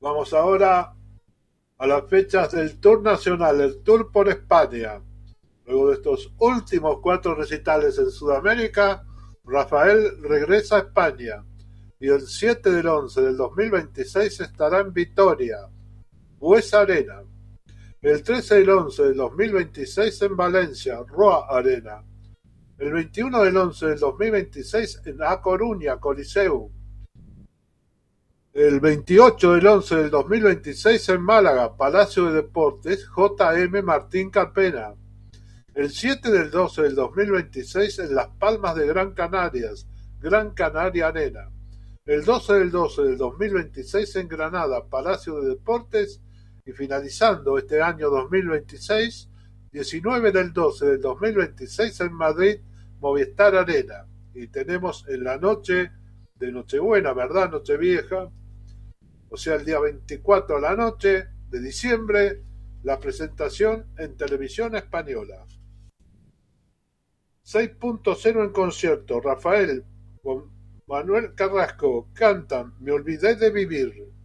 Vamos ahora a las fechas del Tour Nacional, el Tour por España. Luego de estos últimos 4 recitales en Sudamérica, Rafael regresa a España y el 7 del 11 del 2026 estará en Vitoria, Buesa Arena. El 13 del 11 del 2026 en Valencia, Roa Arena. El 21 del 11 del 2026 en A Coruña, Coliseum. El 28 del 11 del 2026 en Málaga, Palacio de Deportes, J.M. Martín Carpena. El 7 del 12 del 2026 en Las Palmas de Gran Canarias, Gran Canaria Arena. El 12 del 12 del 2026 en Granada, Palacio de Deportes. Y finalizando este año 2026, 19 del 12 del 2026 en Madrid, Movistar Arena. Y tenemos en la noche de Nochebuena, ¿verdad? Nochevieja, o sea, el día 24 a la noche de diciembre, la presentación en televisión española. 6.0 en concierto. Rafael con Manuel Carrasco cantan Me olvidé de vivir.